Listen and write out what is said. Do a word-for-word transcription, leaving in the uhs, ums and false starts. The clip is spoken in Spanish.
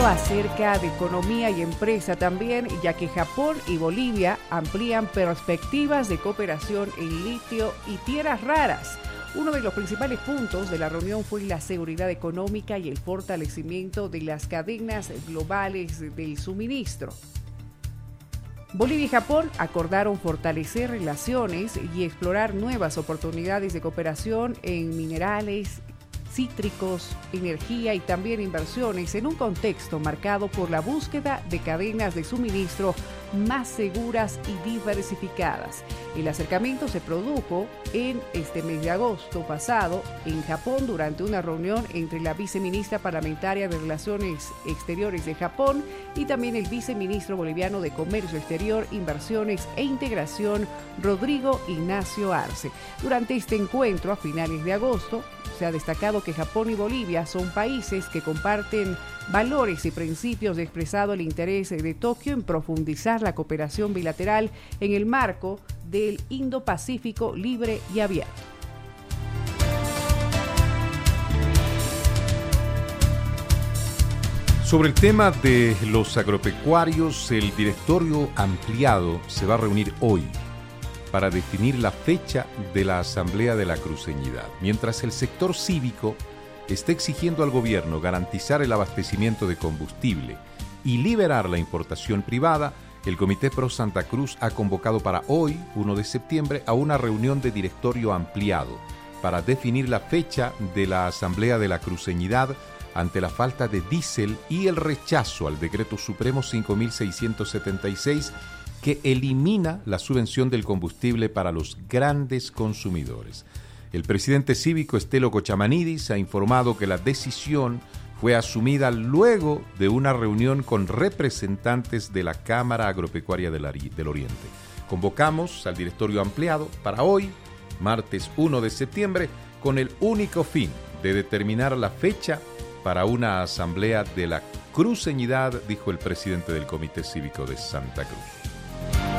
acerca de economía y empresa también, ya que Japón y Bolivia amplían perspectivas de cooperación en litio y tierras raras. Uno de los principales puntos de la reunión fue la seguridad económica y el fortalecimiento de las cadenas globales del suministro. Bolivia y Japón acordaron fortalecer relaciones y explorar nuevas oportunidades de cooperación en minerales, cítricos, energía y también inversiones en un contexto marcado por la búsqueda de cadenas de suministro más seguras y diversificadas. El acercamiento se produjo en este mes de agosto pasado en Japón durante una reunión entre la viceministra parlamentaria de Relaciones Exteriores de Japón y también el viceministro boliviano de Comercio Exterior, Inversiones e Integración, Rodrigo Ignacio Arce. Durante este encuentro, a finales de agosto, se ha destacado que Japón y Bolivia son países que comparten valores y principios, expresado el interés de Tokio en profundizar la cooperación bilateral en el marco del Indo-Pacífico libre y abierto. Sobre el tema de los agropecuarios, el directorio ampliado se va a reunir hoy para definir la fecha de la Asamblea de la Cruceñidad, mientras el sector cívico está exigiendo al gobierno garantizar el abastecimiento de combustible y liberar la importación privada. El Comité Pro Santa Cruz ha convocado para hoy, primero de septiembre, a una reunión de directorio ampliado para definir la fecha de la Asamblea de la Cruceñidad ante la falta de diésel y el rechazo al Decreto Supremo cinco mil seiscientos setenta y seis que elimina la subvención del combustible para los grandes consumidores. El presidente cívico Estelo Cochamanidis ha informado que la decisión fue asumida luego de una reunión con representantes de la Cámara Agropecuaria del Oriente. Convocamos al directorio ampliado para hoy, martes primero de septiembre, con el único fin de determinar la fecha para una asamblea de la Cruceñidad, dijo el presidente del Comité Cívico de Santa Cruz.